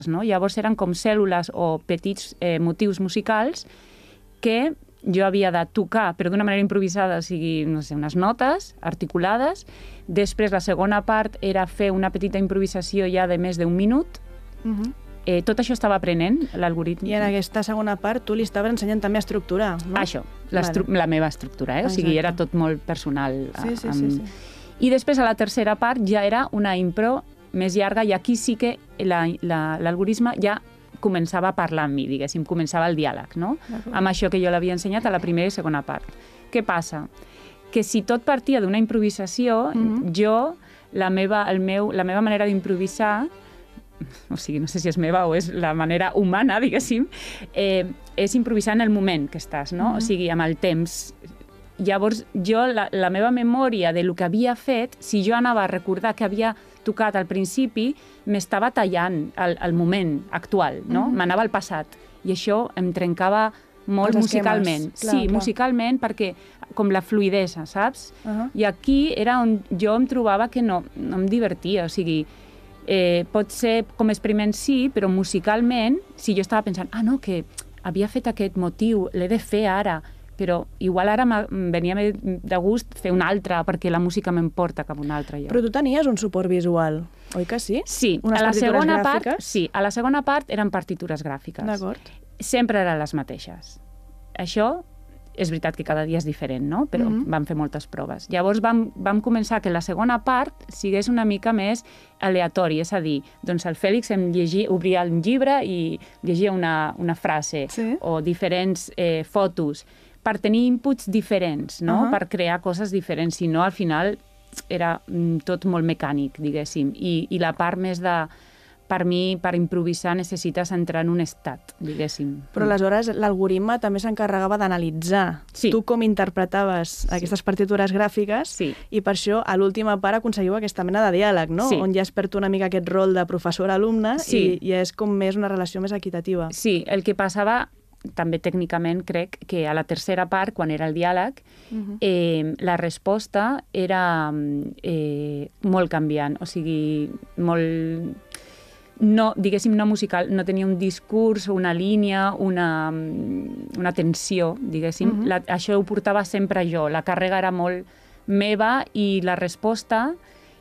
no? Llavors eren com cèl·lules o petits motius musicals que jo havia de tocar, però d'una manera improvisada, o sigui, no sé, unes notes articulades. Després, la segona part era fer una petita improvisació ja de més d'un minut. Tot això estava aprenent, l'algoritme. I en aquesta segona part tu li estaves ensenyant també a estructurar, no? Això, la meva estructura, o sigui, era tot molt personal. Sí. I després, a la tercera part, ja era una impro més llarga, i aquí sí que l'algoritme ja començava a parlar amb mi, diguéssim, començava el diàleg, no? Amb això que jo l'havia ensenyat a la primera i segona part. Què passa? Que si tot partia d'una improvisació, jo, la meva manera d'improvisar, o sigui, no sé si és meva o és la manera humana, diguéssim, és improvisar en el moment que estàs, no? O sigui, amb el temps. Llavors, jo, la meva memòria de lo que havia fet, si jo anava a recordar que havia tocat al principi, m'estava tallant el moment actual, no? M'anava al passat. I això em trencava molt musicalment. Sí, musicalment, perquè com la fluïdesa, saps? I aquí era on jo em trobava que no em divertia, o sigui, pot ser com experiment sí, però musicalment, si jo estava pensant, no, que havia fet aquest motiu, l'he de fer ara, però igual ara venia de gust fer un altre, perquè la música m'emporta cap a un altre lloc. Però tu tenies un suport visual, oi que sí? Sí, a la segona part eren partitures gràfiques. D'acord. Sempre eren les mateixes. Això és veritat que cada dia és diferent, no? Però vam fer moltes proves. Llavors vam començar que la segona part sigués una mica més aleatori, és a dir, doncs el Fèlix obria el llibre i llegia una frase o diferents fotos per tenir inputs diferents, no? Per crear coses diferents, si no, al final era tot molt mecànic, diguéssim. I la part més de... Per mi, per improvisar, necessites entrar en un estat, diguéssim. Però aleshores l'algoritme també s'encarregava d'analitzar tu com interpretaves aquestes partitures gràfiques i per això a l'última part aconseguiu aquesta mena de diàleg, no? On ja es perd una mica aquest rol de professor-alumne i és com més una relació més equitativa. Sí, el que passava també tècnicament crec que a la tercera part, quan era el diàleg, la resposta era molt canviant, o sigui, molt... No, diguéssim, no musical, no tenia un discurs, una línia, una tensió, diguéssim. Això ho portava sempre jo. La càrrega era molt meva i la resposta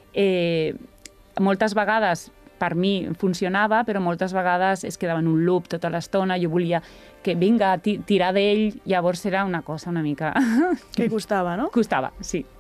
moltes vegades per mi funcionava, però moltes vegades es quedava en un loop tota l'estona. Jo volia que vinga, tirar d'ell, llavors era una cosa una mica... Que costava, no? Costava, sí.